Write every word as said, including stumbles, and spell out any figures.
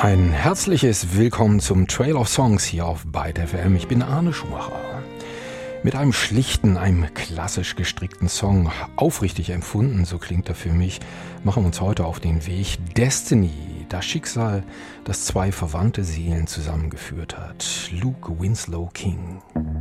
Ein herzliches Willkommen zum Trail of Songs hier auf Byte F M. Ich bin Arne Schumacher. Mit einem schlichten, einem klassisch gestrickten Song, aufrichtig empfunden, so klingt er für mich, machen wir uns heute auf den Weg. Destiny, das Schicksal, das zwei verwandte Seelen zusammengeführt hat. Luke Winslow King.